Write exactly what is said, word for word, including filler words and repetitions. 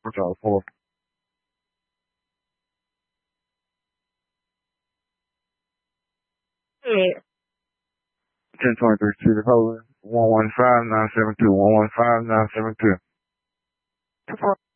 Charlie four. Yeah. ten twenty-three Cedar Holland, one one five nine seven two, one one five nine seven two.